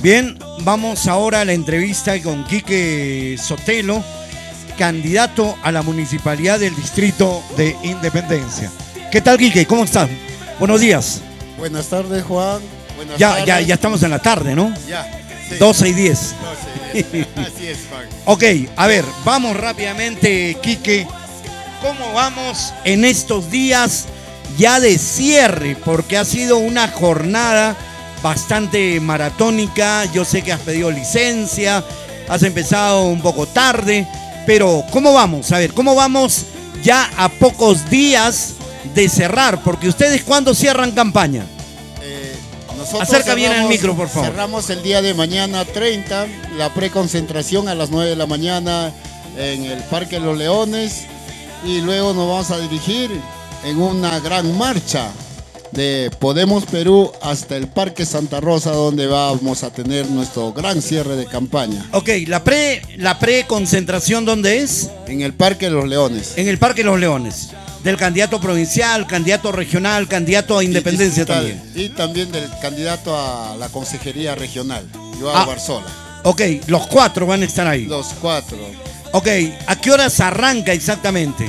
Bien, vamos ahora a la entrevista con Quique Sotelo, candidato a la municipalidad del distrito de Independencia. ¿Qué tal, Quique? ¿Cómo estás? Buenos días. Buenas tardes, Juan. Buenas Ya tardes. estamos en la tarde, ¿no? Ya. Sí. 12:10. 12:10. Así es, Juan. Ok, a ver, vamos rápidamente, Quique. ¿Cómo vamos en estos días ya de cierre? Porque ha sido una jornada bastante maratónica. Yo sé que has pedido licencia, has empezado un poco tarde, pero ¿cómo vamos? A ver, ¿cómo vamos ya a pocos días de cerrar? Porque ustedes, ¿cuándo cierran campaña? Nosotros Acerca bien el micro, por favor. Cerramos el día de mañana 30, la preconcentración a las 9 de la mañana en el Parque Los Leones, y luego nos vamos a dirigir en una gran marcha de Podemos Perú hasta el Parque Santa Rosa, donde vamos a tener nuestro gran cierre de campaña. Ok, la preconcentración, ¿dónde es? En el Parque Los Leones. En el Parque Los Leones. Del candidato provincial, candidato regional, candidato a Independencia distrital, también. y también del candidato a la consejería regional, Joao Barzola. Ok, los 4 van a estar ahí. Los 4. Ok, ¿a qué horas arranca exactamente?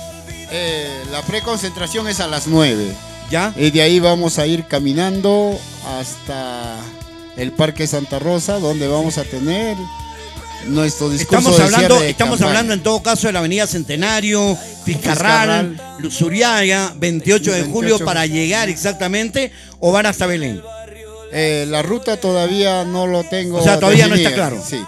La preconcentración es a las 9. ¿Ya? Y de ahí vamos a ir caminando hasta el Parque Santa Rosa, donde vamos a tener nuestro discurso Estamos hablando en todo caso de la avenida Centenario, Fiscarral, Luzuriaga, 28 de julio, para llegar exactamente, o van hasta Belén. La ruta todavía no lo tengo. O sea, todavía definida. No está claro. Sí.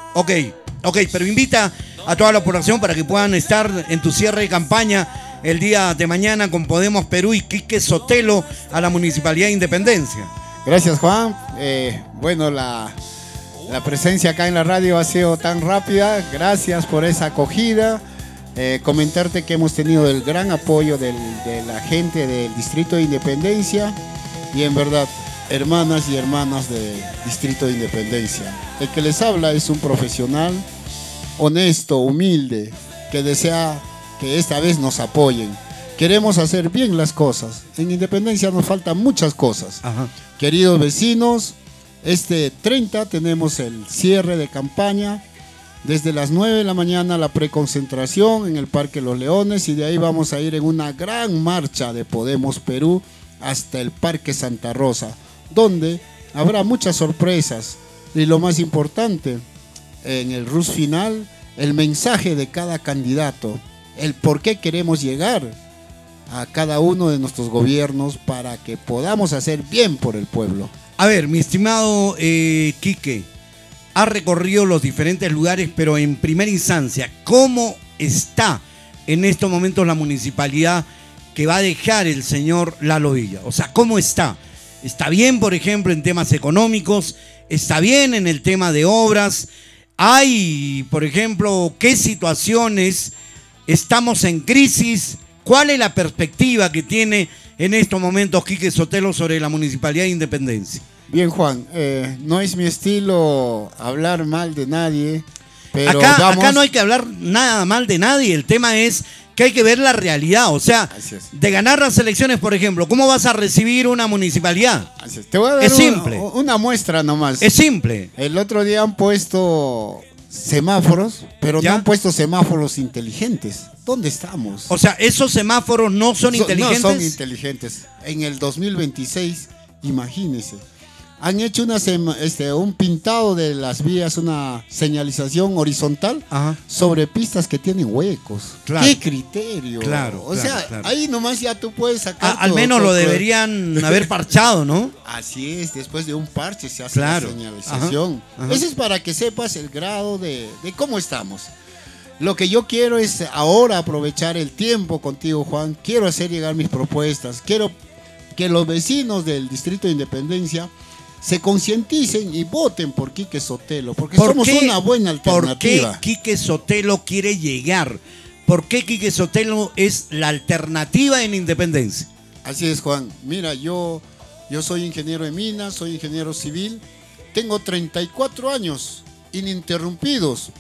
Ok, pero invita a toda la población para que puedan estar en tu cierre de campaña el día de mañana con Podemos Perú y Quique Sotelo a la Municipalidad de Independencia. Gracias, Juan. Bueno, la presencia acá en la radio ha sido tan rápida. Gracias por esa acogida. Comentarte que hemos tenido el gran apoyo de la gente del Distrito de Independencia, y en verdad, hermanas y hermanos del Distrito de Independencia. El que les habla es un profesional honesto, humilde, que desea que esta vez nos apoyen. Queremos hacer bien las cosas. En Independencia nos faltan muchas cosas. Ajá. Queridos vecinos, este 30 tenemos el cierre de campaña. Desde las 9 de la mañana la preconcentración en el Parque Los Leones, y de ahí vamos a ir en una gran marcha de Podemos Perú hasta el Parque Santa Rosa, donde habrá muchas sorpresas, y lo más importante, en el RUS final, el mensaje de cada candidato, el por qué queremos llegar a cada uno de nuestros gobiernos para que podamos hacer bien por el pueblo. A ver, mi estimado Quique, ha recorrido los diferentes lugares, pero en primera instancia, ¿cómo está en estos momentos la municipalidad que va a dejar el señor Lalo Villa? O sea, ¿cómo está? ¿Está bien, por ejemplo, en temas económicos? ¿Está bien en el tema de obras? ¿Hay, por ejemplo, qué situaciones? ¿Estamos en crisis? ¿Cuál es la perspectiva que tiene en estos momentos Quique Sotelo sobre la Municipalidad de Independencia? Bien, Juan, no es mi estilo hablar mal de nadie, pero acá no hay que hablar nada mal de nadie. El tema es que hay que ver la realidad. O sea, de ganar las elecciones, por ejemplo, ¿cómo vas a recibir una municipalidad? Te voy a dar simple. Una muestra nomás. Es simple. El otro día han puesto semáforos, pero ¿Ya? no han puesto semáforos inteligentes. ¿Dónde estamos? O sea, esos semáforos no son inteligentes. No son inteligentes. En el 2026, imagínense, han hecho un pintado de las vías, una señalización horizontal. Ajá. Sobre pistas que tienen huecos. Claro. ¿Qué criterio? Claro. Ahí nomás ya tú puedes sacar. Al menos lo deberían haber parchado, ¿no? Así es, después de un parche se hace Claro. la señalización. Ajá. Eso es para que sepas el grado de cómo estamos. Lo que yo quiero es ahora aprovechar el tiempo contigo, Juan. Quiero hacer llegar mis propuestas. Quiero que los vecinos del Distrito de Independencia se concienticen y voten por Quique Sotelo, porque somos una buena alternativa. ¿Por qué Quique Sotelo quiere llegar? ¿Por qué Quique Sotelo es la alternativa en Independencia? Así es, Juan. Mira, yo soy ingeniero de minas, soy ingeniero civil. Tengo 34 años ininterrumpidos.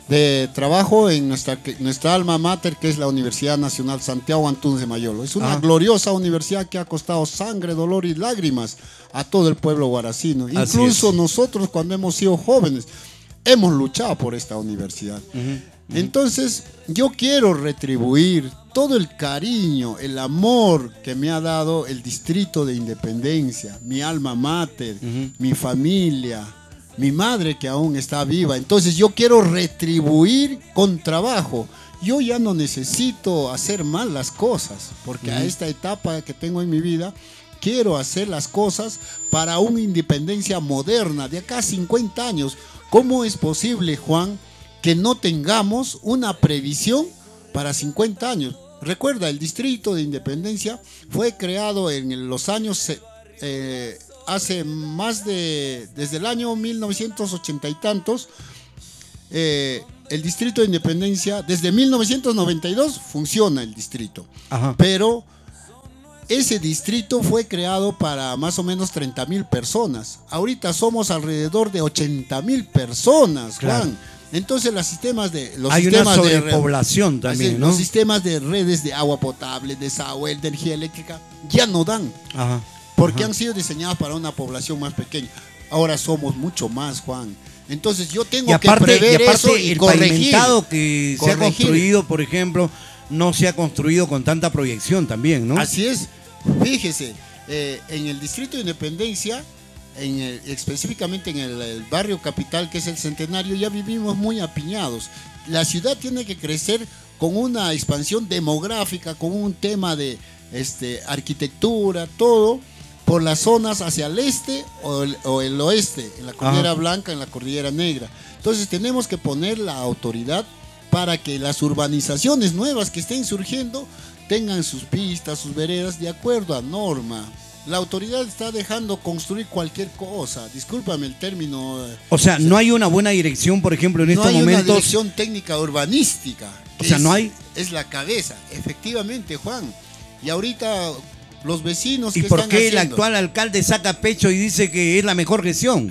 de trabajo en nuestra alma mater, que es la Universidad Nacional Santiago Antúnez de Mayolo. Es una gloriosa universidad que ha costado sangre, dolor y lágrimas a todo el pueblo guaracino. Incluso nosotros, cuando hemos sido jóvenes, hemos luchado por esta universidad. Entonces, yo quiero retribuir todo el cariño, el amor que me ha dado el Distrito de Independencia, mi alma mater, mi familia, mi madre que aún está viva. Entonces yo quiero retribuir con trabajo. Yo ya no necesito hacer mal las cosas, porque a esta etapa que tengo en mi vida, quiero hacer las cosas para una independencia moderna de acá a 50 años. ¿Cómo es posible, Juan, que no tengamos una previsión para 50 años? Recuerda, el Distrito de Independencia fue creado en los años... hace más de... Desde el año 1980 y tantos, el Distrito de Independencia, desde 1992 funciona el distrito. Pero ese distrito fue creado para más o menos 30,000 personas. Ahorita somos alrededor de 80,000 personas, Juan. Claro. Entonces los sistemas hay una sobrepoblación también, ¿no? Los sistemas de redes de agua potable, desagüe, de energía eléctrica, ya no dan. Porque han sido diseñados para una población más pequeña. Ahora somos mucho más, Juan. Entonces yo tengo que prever eso y el corregir. Pavimentado que se ha construido, por ejemplo, no se ha construido con tanta proyección también, ¿no? Así es. Fíjese, en el Distrito de Independencia, específicamente en el barrio capital, que es el Centenario, ya vivimos muy apiñados. La ciudad tiene que crecer con una expansión demográfica, con un tema de arquitectura, todo, por las zonas hacia el este o el oeste, en la Cordillera Blanca, en la Cordillera Negra. Entonces tenemos que poner la autoridad para que las urbanizaciones nuevas que estén surgiendo tengan sus pistas, sus veredas de acuerdo a norma. La autoridad está dejando construir cualquier cosa. Discúlpame el término. O sea, no hay una buena dirección, por ejemplo, en estos momentos. No hay una dirección técnica urbanística. O sea, no hay. Es la cabeza, efectivamente, Juan. Y ahorita los vecinos. ¿Y por qué el actual alcalde saca pecho y dice que es la mejor gestión?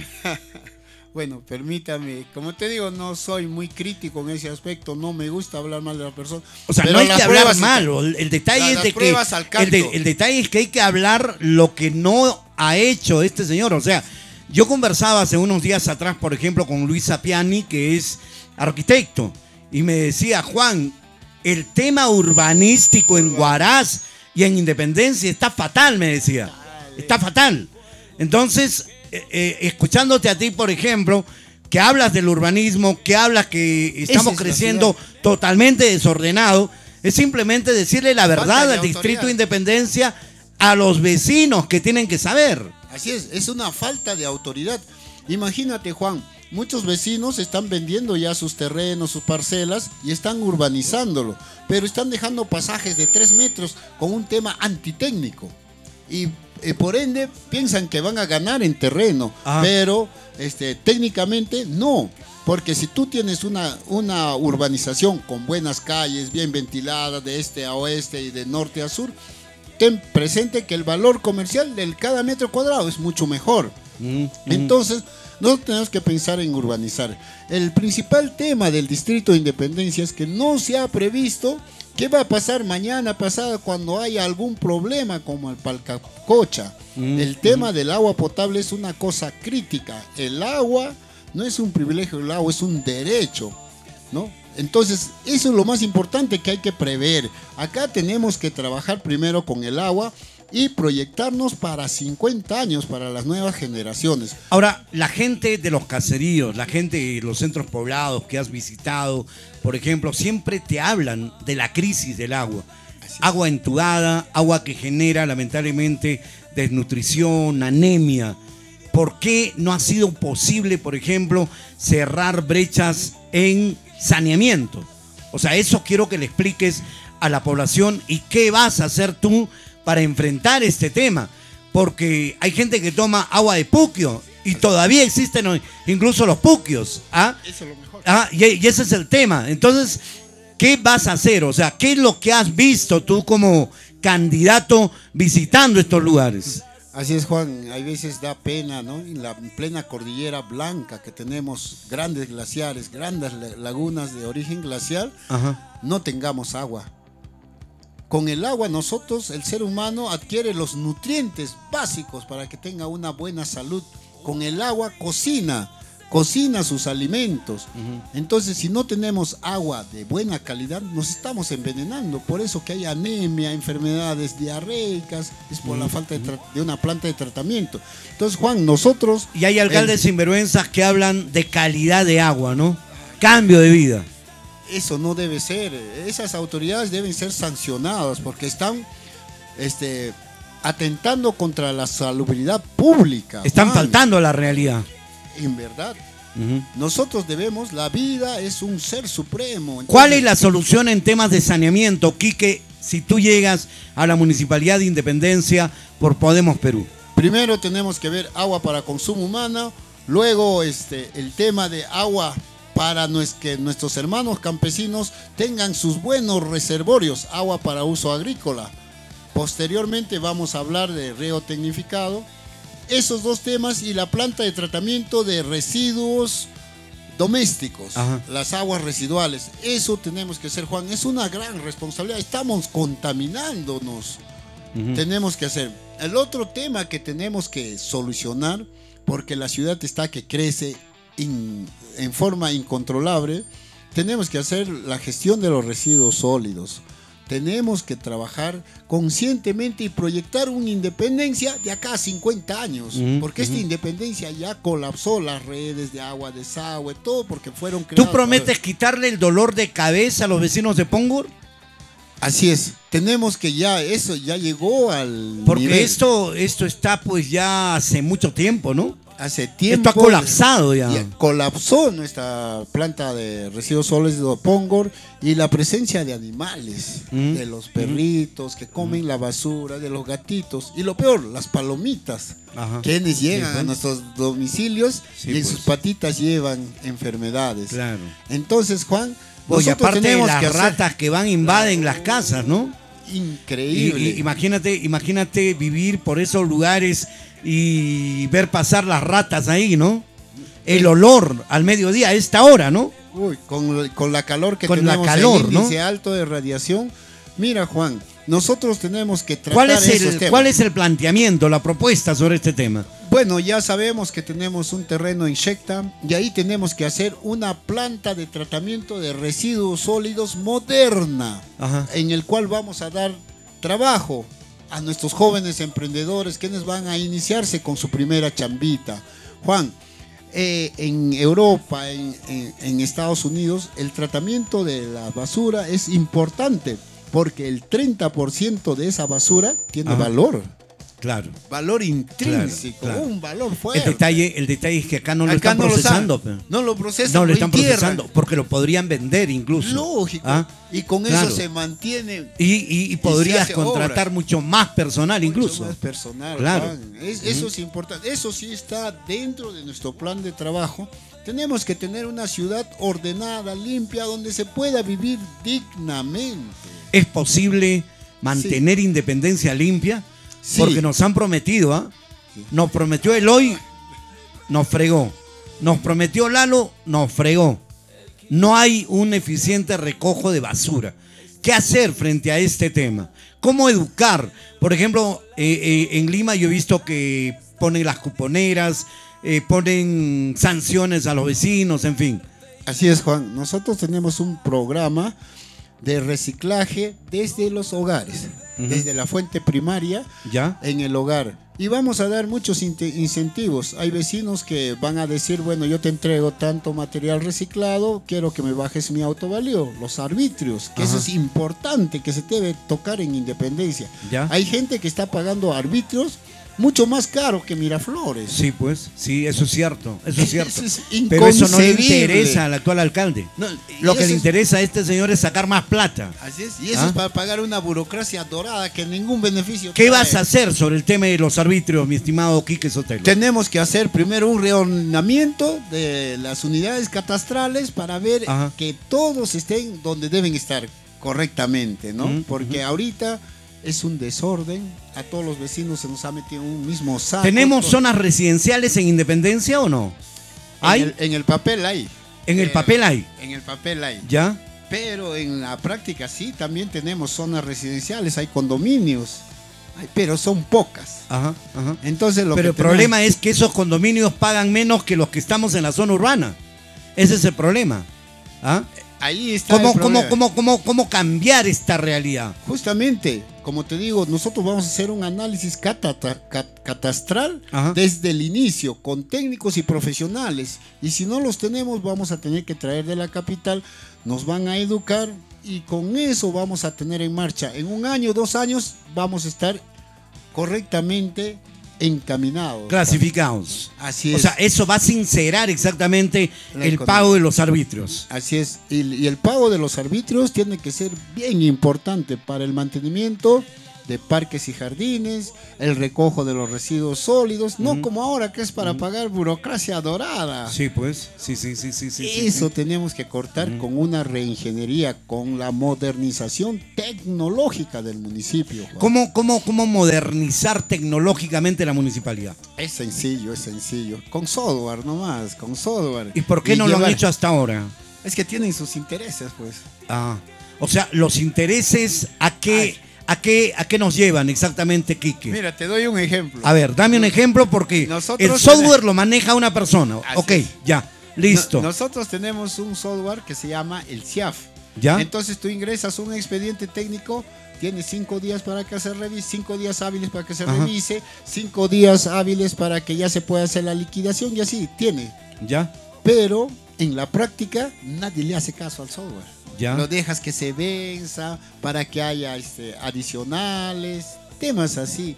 Bueno, permítame, como te digo, no soy muy crítico en ese aspecto, no me gusta hablar mal de la persona. O sea, no hay que hablar mal, el detalle es de que el detalle es que hay que hablar lo que no ha hecho este señor. O sea, yo conversaba hace unos días atrás, por ejemplo, con Luis Sapiani, que es arquitecto, y me decía, Juan, el tema urbanístico en Huaraz y en Independencia está fatal, me decía. Está fatal. Entonces, escuchándote a ti, por ejemplo, que hablas del urbanismo, que hablas que estamos creciendo totalmente desordenado, es simplemente decirle la verdad al Distrito de Independencia, a los vecinos que tienen que saber. Así es una falta de autoridad. Imagínate, Juan, muchos vecinos están vendiendo ya sus terrenos, sus parcelas y están urbanizándolo, pero están dejando pasajes de 3 metros con un tema antitécnico. Y por ende piensan que van a ganar en terreno, pero técnicamente no, porque si tú tienes una urbanización con buenas calles, bien ventiladas de este a oeste y de norte a sur, ten presente que el valor comercial de cada metro cuadrado es mucho mejor. Entonces nosotros tenemos que pensar en urbanizar. El principal tema del Distrito de Independencia es que no se ha previsto qué va a pasar mañana, pasado, cuando haya algún problema como el Palcacocha. El tema del agua potable es una cosa crítica. El agua no es un privilegio, el agua es un derecho, ¿no? Entonces, eso es lo más importante que hay que prever. Acá tenemos que trabajar primero con el agua y proyectarnos para 50 años, para las nuevas generaciones. Ahora, la gente de los caseríos, la gente de los centros poblados que has visitado, por ejemplo, siempre te hablan de la crisis del agua. Agua entubada, agua que genera lamentablemente desnutrición, anemia. ¿Por qué no ha sido posible, por ejemplo, cerrar brechas en saneamiento? O sea, eso quiero que le expliques a la población y qué vas a hacer tú para enfrentar este tema, porque hay gente que toma agua de puquio y todavía existen incluso los puquios. Eso es lo mejor. Y ese es el tema. Entonces, ¿qué vas a hacer? O sea, ¿qué es lo que has visto tú como candidato visitando estos lugares? Así es, Juan, hay veces da pena, ¿no? En la plena cordillera blanca que tenemos grandes glaciares, grandes lagunas de origen glacial, Ajá. no tengamos agua. Con el agua nosotros, el ser humano, adquiere los nutrientes básicos para que tenga una buena salud. Con el agua cocina sus alimentos. Entonces, si no tenemos agua de buena calidad, nos estamos envenenando. Por eso que hay anemia, enfermedades diarreicas, es por la falta de una planta de tratamiento. Entonces, Juan, nosotros... Y hay alcaldes sinvergüenzas que hablan de calidad de agua, ¿no? Cambio de vida. Eso no debe ser. Esas autoridades deben ser sancionadas porque están atentando contra la salubridad pública. Están Juan. faltando a la realidad. En verdad. Nosotros debemos, la vida es un ser supremo. Entonces, ¿Cuál es la solución en temas de saneamiento, Quique, si tú llegas a la Municipalidad de Independencia por Podemos Perú? primero tenemos que ver agua para consumo humano, luego el tema de agua para que nuestros hermanos campesinos tengan sus buenos reservorios, agua para uso agrícola. Posteriormente vamos a hablar de riego tecnificado. Esos dos temas y la planta de tratamiento de residuos domésticos, Ajá. las aguas residuales. Eso tenemos que hacer, Juan. Es una gran responsabilidad. Estamos contaminándonos. Tenemos que hacer. El otro tema que tenemos que solucionar, porque la ciudad está que crece en forma incontrolable, tenemos que hacer la gestión de los residuos sólidos. Tenemos que trabajar conscientemente y proyectar una independencia de acá a 50 años, porque esta independencia ya colapsó las redes de agua, desagüe, todo porque fueron creadas. ¿Tú prometes quitarle el dolor de cabeza a los vecinos de Póngur? Así es, tenemos que eso ya llegó al Porque nivel. esto está pues ya hace mucho tiempo, ¿no? Hace tiempo. Esto ha colapsado ya. Colapsó nuestra planta de residuos sólidos de Póngor y la presencia de animales, de los perritos que comen la basura, de los gatitos y lo peor, las palomitas, quienes llegan a nuestros domicilios y en sus patitas llevan enfermedades. Claro. Entonces, Juan, Oye, aparte de tenemos las que hacer- ratas que van invaden las casas, ¿no? Increíble. Imagínate vivir por esos lugares y ver pasar las ratas ahí, ¿no? El olor al mediodía, a esta hora, ¿no? Uy, con la calor que Con la tenemos, calor, el índice ¿no? alto de radiación. Mira, Juan, nosotros tenemos que tratar ¿Cuál es esos temas. ¿Cuál es el planteamiento, la propuesta sobre este tema? Bueno, ya sabemos que tenemos un terreno en Xecta y ahí tenemos que hacer una planta de tratamiento de residuos sólidos moderna, en el cual vamos a dar trabajo a nuestros jóvenes emprendedores quienes van a iniciarse con su primera chambita. Juan, en Europa, en Estados Unidos, el tratamiento de la basura es importante porque el 30% de esa basura tiene valor. Claro. Valor intrínseco, Claro. un valor fuerte. El detalle es que acá no lo Acá están no lo procesando. saben. No lo procesan, No lo lo están entierran. procesando porque lo podrían vender incluso. Lógico. ¿Ah? Y con Claro. eso se mantiene. Y podrías hace contratar obras. mucho más personal incluso. Mucho más personal, Claro. Juan. Eso es importante. Eso sí está dentro de nuestro plan de trabajo. Tenemos que tener una ciudad ordenada, limpia, donde se pueda vivir dignamente. ¿Es posible mantener Independencia limpia? Sí. Porque nos han prometido, ¿ah? Nos prometió Eloy, nos fregó. Nos prometió Lalo, nos fregó. No hay un eficiente recojo de basura. ¿Qué hacer frente a este tema? ¿Cómo educar? Por ejemplo, en Lima yo he visto que ponen las cuponeras, ponen sanciones a los vecinos, en fin. Así es, Juan. Nosotros tenemos un programa de reciclaje desde los hogares, desde la fuente primaria ¿Ya? en el hogar. Y vamos a dar muchos incentivos. Hay vecinos que van a decir, bueno, yo te entrego tanto material reciclado, quiero que me bajes mi autovalío, los arbitrios, que eso es importante, que se debe tocar en Independencia. ¿Ya? Hay gente que está pagando arbitrios mucho más caro que Miraflores. Sí, pues, sí, eso es cierto, eso es cierto. Eso es Pero eso no le inconcebible. interesa al actual alcalde. No, Lo y que eso le es- interesa a este señor es sacar más plata. Así es, y eso es para pagar una burocracia dorada que ningún beneficio ¿Qué trae. vas a hacer sobre el tema de los arbitrios, mi estimado Quique Sotelo? Tenemos que hacer primero un reordenamiento de las unidades catastrales para ver que todos estén donde deben estar correctamente, ¿no? Porque ahorita es un desorden. A todos los vecinos se nos ha metido en un mismo saco. ¿Tenemos zonas residenciales en Independencia o no? ¿Hay? En el papel hay. En el papel hay. En el papel hay. ¿Ya? Pero en la práctica sí, también tenemos zonas residenciales, hay condominios, pero son pocas. Ajá, ajá. Entonces, pero el problema es que esos condominios pagan menos que los que estamos en la zona urbana. Ese es el problema. ¿Ah? Ahí está el problema. ¿Cómo cambiar esta realidad? Justamente, como te digo, nosotros vamos a hacer un análisis catastral Ajá. desde el inicio, con técnicos y profesionales. Y si no los tenemos, vamos a tener que traer de la capital, nos van a educar y con eso vamos a tener en marcha. En 1 año, 2 años, vamos a estar correctamente encaminados. Clasificados. Así es. O sea, eso va a sincerar exactamente el pago de los arbitrios. Así es. Y el pago de los arbitrios tiene que ser bien importante para el mantenimiento de parques y jardines, el recojo de los residuos sólidos, no como ahora que es para pagar burocracia dorada. Sí, pues. Sí. Eso tenemos que cortar con una reingeniería, con la modernización tecnológica del municipio. ¿Cómo modernizar tecnológicamente la municipalidad? Es sencillo. Con software nomás, con software. ¿Y por qué no lo han hecho hasta ahora? Es que tienen sus intereses, pues. O sea, los intereses ¿a qué nos llevan exactamente, Quique? Mira, te doy un ejemplo. A ver, dame un ejemplo porque el software lo maneja una persona. Ok, ya, listo. Nosotros tenemos un software que se llama el CIAF. ¿Ya? Entonces tú ingresas un expediente técnico, tienes 5 días para que se revise, 5 días hábiles para que se revise, 5 días hábiles para que ya se pueda hacer la liquidación y así tiene. ¿Ya? Pero en la práctica nadie le hace caso al software. ¿Ya? Lo dejas que se venza para que haya adicionales, temas así,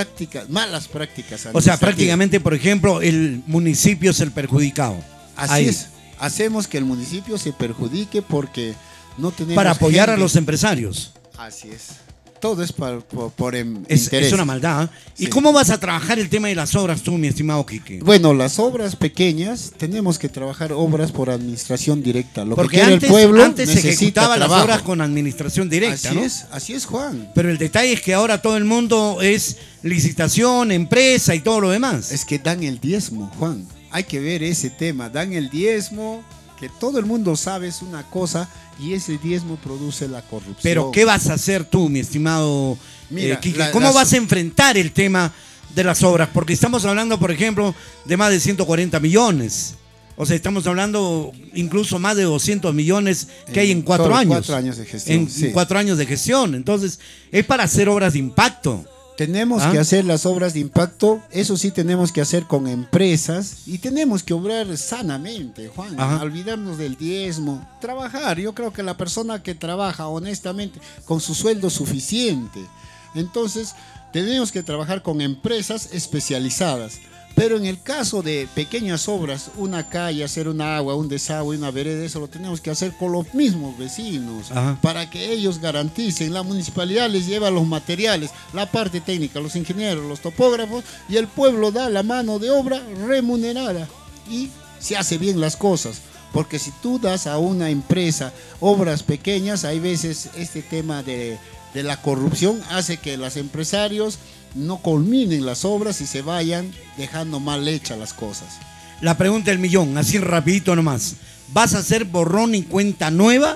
malas prácticas. O sea, prácticamente, por ejemplo, el municipio es el perjudicado. Así es. Hacemos que el municipio se perjudique porque no tenemos para apoyar gente. A los empresarios. Así es. Todo es por interés. Es una maldad. Sí. ¿Y cómo vas a trabajar el tema de las obras tú, mi estimado Quique? Bueno, las obras pequeñas, tenemos que trabajar obras por administración directa. Porque antes se ejecutaban las obras con administración directa, así ¿no? Así es, Juan. Pero el detalle es que ahora todo el mundo es licitación, empresa y todo lo demás. Es que dan el diezmo, Juan. Hay que ver ese tema. Dan el diezmo, que todo el mundo sabe es una cosa, y ese diezmo produce la corrupción. Pero ¿qué vas a hacer tú, mi estimado Quique? ¿Cómo vas a enfrentar el tema de las obras? Porque estamos hablando, por ejemplo, de más de 140 millones. O sea, estamos hablando incluso más de 200 millones que hay en 4 años. 4 años de gestión. En 4 años de gestión. Entonces, es para hacer obras de impacto. Tenemos que hacer las obras de impacto, eso sí tenemos que hacer con empresas y tenemos que obrar sanamente, Juan, olvidarnos del diezmo, trabajar. Yo creo que la persona que trabaja honestamente con su sueldo suficiente, entonces tenemos que trabajar con empresas especializadas. Pero en el caso de pequeñas obras, una calle, hacer un agua, un desagüe, una vereda, eso lo tenemos que hacer con los mismos vecinos para que ellos garanticen. La municipalidad les lleva los materiales, la parte técnica, los ingenieros, los topógrafos y el pueblo da la mano de obra remunerada y se hace bien las cosas. Porque si tú das a una empresa obras pequeñas, hay veces este tema de la corrupción hace que los empresarios no culminen las obras y se vayan dejando mal hechas las cosas. La pregunta del millón, así rapidito nomás. ¿Vas a hacer borrón y cuenta nueva?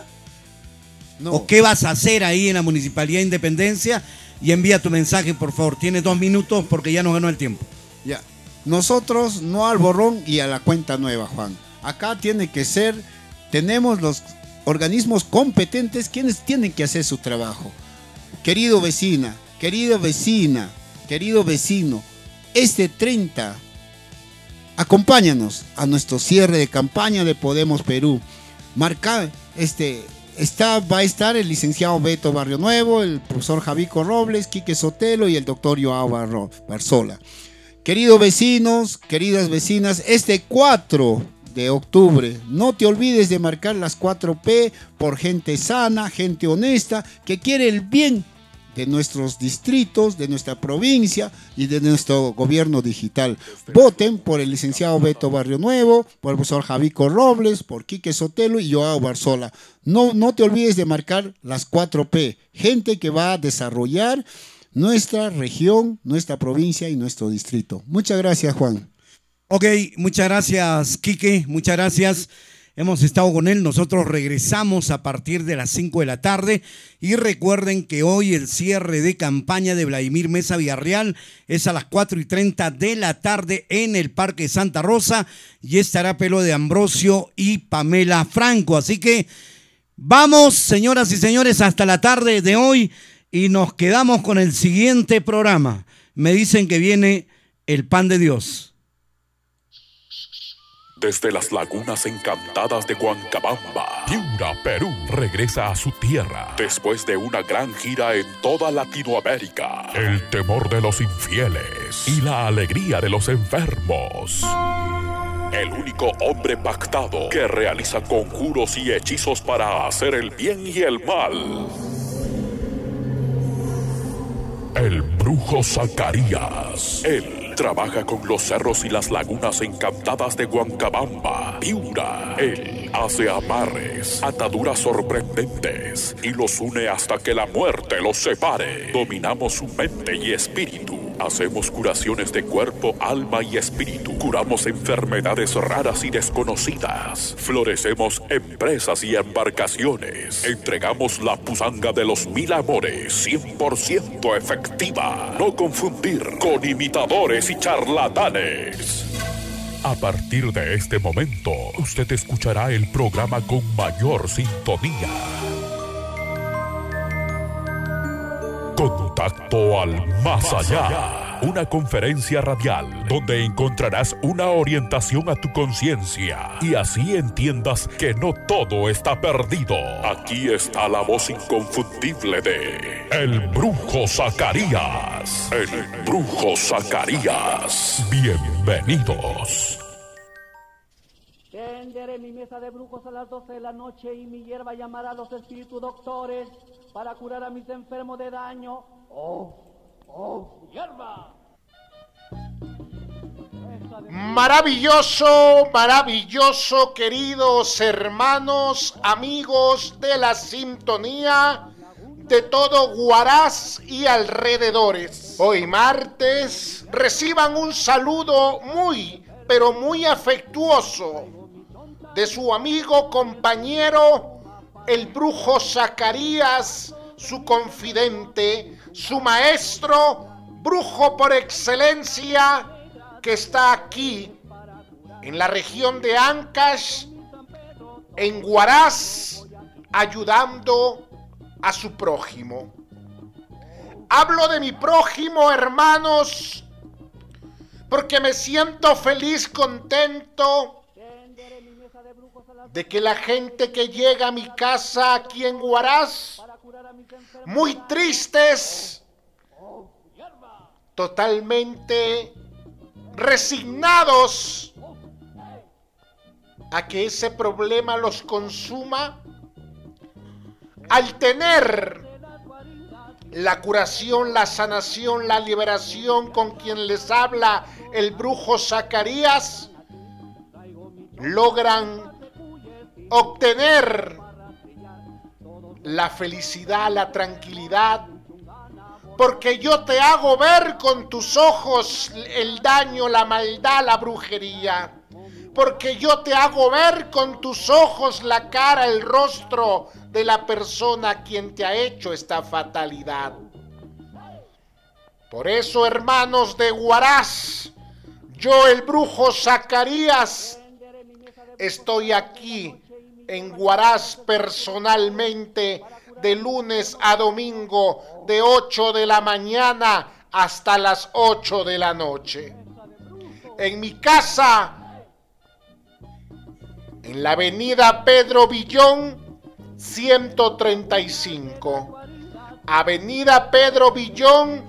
No. ¿O qué vas a hacer ahí en la Municipalidad de Independencia? Y envía tu mensaje, por favor. Tienes 2 minutos porque ya nos ganó el tiempo. Ya. Nosotros no al borrón y a la cuenta nueva, Juan. Acá tiene que ser, tenemos los organismos competentes quienes tienen que hacer su trabajo. Querido vecina, querido vecino, este 30, acompáñanos a nuestro cierre de campaña de Podemos Perú. Va a estar el licenciado Beto Barrio Nuevo, el profesor Javico Robles, Quique Sotelo y el doctor Joao Barzola. Queridos vecinos, queridas vecinas, este 4 de octubre, no te olvides de marcar las 4P por gente sana, gente honesta, que quiere el bien de nuestros distritos, de nuestra provincia y de nuestro gobierno digital. Voten por el licenciado Beto Barrio Nuevo, por el profesor Javico Robles, por Quique Sotelo y Joao Barzola. No te olvides de marcar las 4P, gente que va a desarrollar nuestra región, nuestra provincia y nuestro distrito. Muchas gracias, Juan. Ok, muchas gracias, Quique, muchas gracias. Hemos estado con él, nosotros regresamos a partir de las 5 de la tarde y recuerden que hoy el cierre de campaña de Vladimir Meza Villarreal es a las 4:30 de la tarde en el Parque Santa Rosa y estará Pelo de Ambrosio y Pamela Franco. Así que vamos, señoras y señores, hasta la tarde de hoy y nos quedamos con el siguiente programa. Me dicen que viene el Pan de Dios. Desde las lagunas encantadas de Huancabamba, Piura, Perú, regresa a su tierra después de una gran gira en toda Latinoamérica. El temor de los infieles y la alegría de los enfermos. El único hombre pactado que realiza conjuros y hechizos para hacer el bien y el mal. El brujo Zacarías. Él trabaja con los cerros y las lagunas encantadas de Huancabamba, Piura. Él hace amarres, ataduras sorprendentes y los une hasta que la muerte los separe. Dominamos su mente y espíritu. Hacemos curaciones de cuerpo, alma y espíritu. Curamos enfermedades raras y desconocidas. Florecemos empresas y embarcaciones. Entregamos la pusanga de los 1000 amores, 100% efectiva. No confundir con imitadores y charlatanes. A partir de este momento, usted escuchará el programa con mayor sintonía. Contacto al Más Allá. Una conferencia radial donde encontrarás una orientación a tu conciencia y así entiendas que no todo está perdido. Aquí está la voz inconfundible de El Brujo Zacarías. El Brujo Zacarías. Bienvenidos. Tenderé mi mesa de brujos a las 12 de la noche y mi hierba llamará a los espíritus doctores para curar a mis enfermos de daño. ¡Oh, hierba! Maravilloso, maravilloso, queridos hermanos, amigos de la sintonía de todo Huaraz y alrededores. Hoy martes, reciban un saludo muy, pero muy afectuoso de su amigo, compañero, el brujo Zacarías, su confidente, su maestro, brujo por excelencia, que está aquí, en la región de Ancash, en Huaraz, ayudando a su prójimo. Hablo de mi prójimo, hermanos, porque me siento feliz, contento de que la gente que llega a mi casa aquí en Huaraz, muy tristes, totalmente resignados a que ese problema los consuma, al tener la curación, la sanación, la liberación con quien les habla el brujo Zacarías, logran obtener la felicidad, la tranquilidad, porque yo te hago ver con tus ojos el daño, la maldad, la brujería, porque yo te hago ver con tus ojos la cara, el rostro de la persona a quien te ha hecho esta fatalidad. Por eso, hermanos de Huaraz, yo, el brujo Zacarías, estoy aquí en Huaraz personalmente, de lunes a domingo, de 8 de la mañana hasta las 8 de la noche. En mi casa, en la avenida Pedro Villón, 135. Avenida Pedro Villón,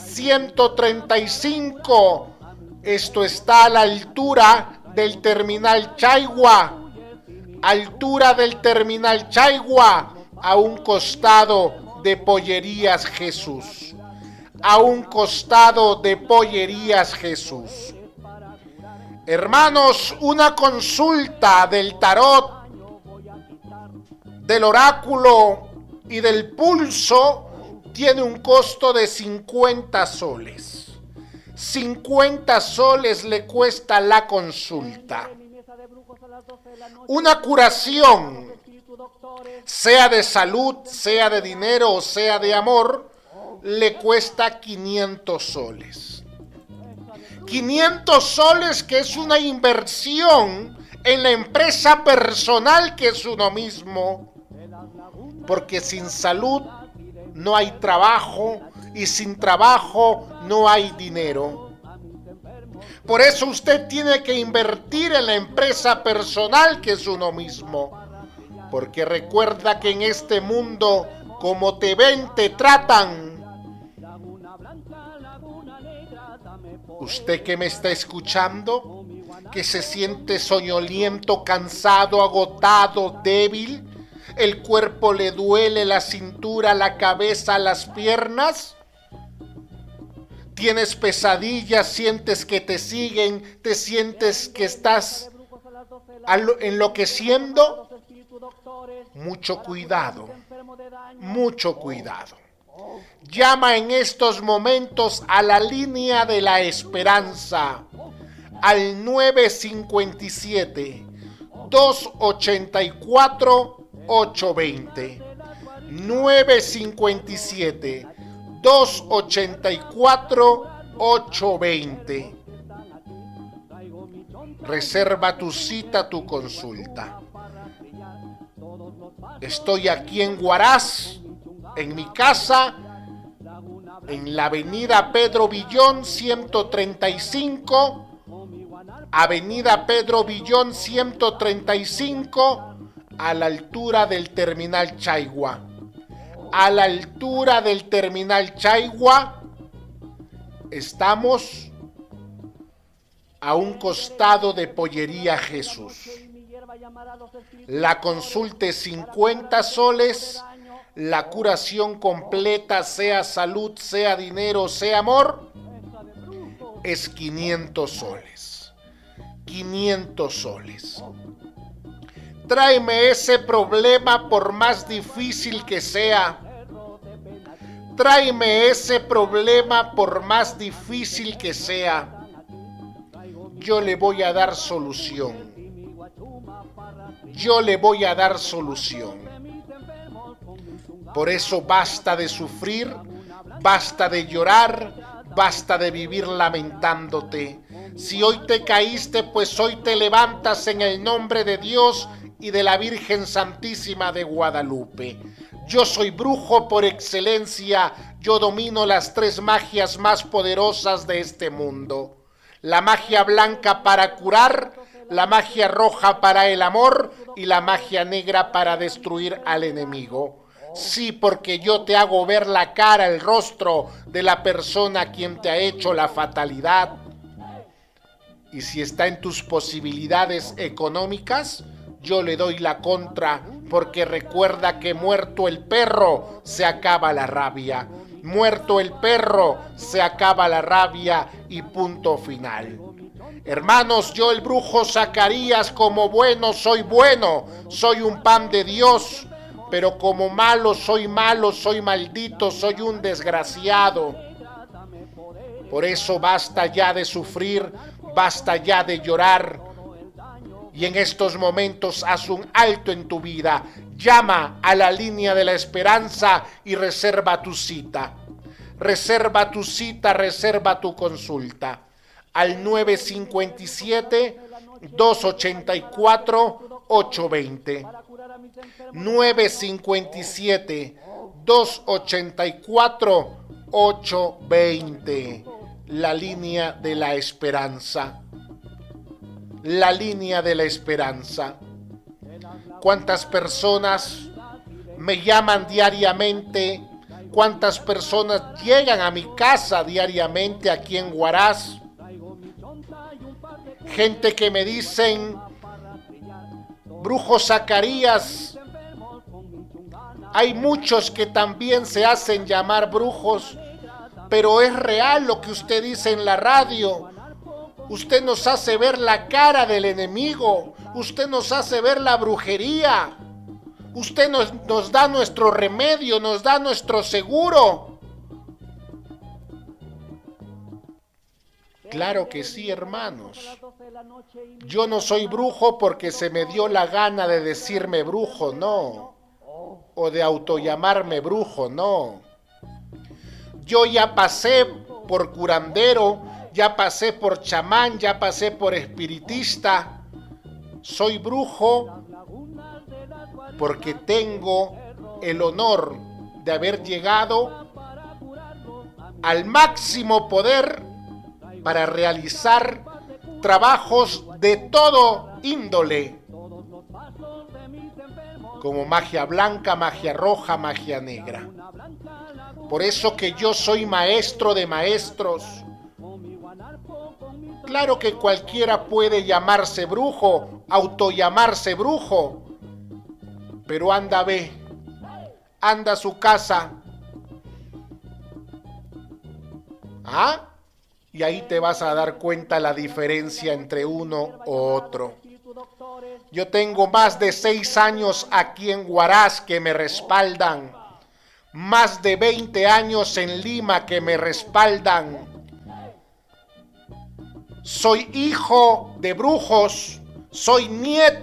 135. Esto está a la altura del Terminal Chaigua. Altura del Terminal Chaigua, a un costado de Pollerías Jesús. A un costado de Pollerías Jesús. Hermanos, una consulta del tarot, del oráculo y del pulso tiene un costo de 50 soles. 50 soles le cuesta la consulta. Una curación, sea de salud, sea de dinero o sea de amor, le cuesta 500 soles. 500 soles, que es una inversión en la empresa personal que es uno mismo. Porque sin salud no hay trabajo y sin trabajo no hay dinero. Por eso usted tiene que invertir en la empresa personal que es uno mismo. Porque recuerda que en este mundo, como te ven, te tratan. Usted que me está escuchando, que se siente soñoliento, cansado, agotado, débil, el cuerpo le duele, la cintura, la cabeza, las piernas. Tienes pesadillas, sientes que te siguen, te sientes que estás enloqueciendo. Mucho cuidado, mucho cuidado. Llama en estos momentos a la línea de la esperanza, al 957 284 820. 957 284 820. Reserva tu cita, tu consulta. Estoy aquí en Huaraz, en mi casa, en la avenida Pedro Villón 135, avenida Pedro Villón 135, a la altura del terminal Chaigua. A la altura del terminal Chaigua estamos a un costado de Pollería Jesús. La consulta es 50 soles, la curación completa, sea salud, sea dinero, sea amor, es 500 soles. 500 soles. Tráeme ese problema por más difícil que sea. Tráeme ese problema por más difícil que sea. Yo le voy a dar solución. Yo le voy a dar solución. Por eso basta de sufrir, basta de llorar, basta de vivir lamentándote. Si hoy te caíste, pues hoy te levantas en el nombre de Dios y de la Virgen Santísima de Guadalupe. Yo soy brujo por excelencia, yo domino las 3 magias más poderosas de este mundo. La magia blanca para curar, la magia roja para el amor y la magia negra para destruir al enemigo. Sí, porque yo te hago ver la cara, el rostro de la persona a quien te ha hecho la fatalidad. Y si está en tus posibilidades económicas, yo le doy la contra, porque recuerda que muerto el perro, se acaba la rabia. Muerto el perro, se acaba la rabia y punto final. Hermanos, yo el brujo Zacarías, como bueno, soy un pan de Dios, pero como malo, soy maldito, soy un desgraciado. Por eso basta ya de sufrir, basta ya de llorar. Y en estos momentos haz un alto en tu vida. Llama a la línea de la esperanza y reserva tu cita. Reserva tu cita, reserva tu consulta. Al 957-284-820. 957-284-820. La línea de la esperanza. La línea de la esperanza. ¿Cuántas personas me llaman diariamente? ¿Cuántas personas llegan a mi casa diariamente aquí en Huaraz? Gente que me dicen: Brujo Zacarías, Hay muchos que también se hacen llamar brujos, pero es real lo que usted dice en la radio. Usted nos hace ver la cara del enemigo. Usted nos hace ver la brujería. Usted nos da nuestro remedio, nos da nuestro seguro. Claro que sí, hermanos. Yo no soy brujo porque se me dio la gana de decirme brujo, no. O de autollamarme brujo, no. Yo ya pasé por curandero, ya pasé por chamán, ya pasé por espiritista. Soy brujo porque tengo el honor de haber llegado al máximo poder para realizar trabajos de todo índole, como magia blanca, magia roja, magia negra. Por eso que yo soy maestro de maestros. Claro que cualquiera puede llamarse brujo, autollamarse brujo, pero anda a su casa. ¿Ah? Y ahí te vas a dar cuenta la diferencia entre uno u otro. Yo tengo más de 6 años aquí en Huaraz que me respaldan. Más de 20 años en Lima que me respaldan. Soy hijo de brujos. Soy nieto